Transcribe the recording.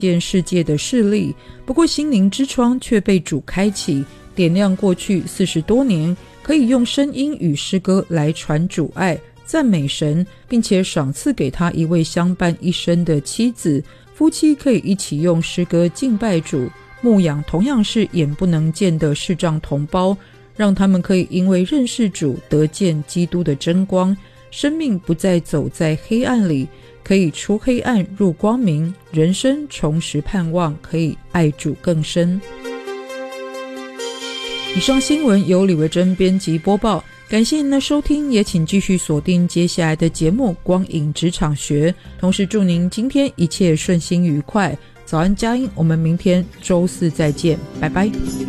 见世界的势力，不过心灵之窗却被主开启，点亮过去40多年可以用声音与诗歌来传主爱赞美神，并且赏赐给他一位相伴一生的妻子，夫妻可以一起用诗歌敬拜主，牧养同样是眼不能见的视障同胞，让他们可以因为认识主得见基督的真光，生命不再走在黑暗里，可以出黑暗入光明，人生重拾盼望，可以爱主更深。以上新闻由李维珍编辑播报，感谢您的收听，也请继续锁定接下来的节目光影职场学，同时祝您今天一切顺心愉快。早安佳音，我们明天周四再见，拜拜。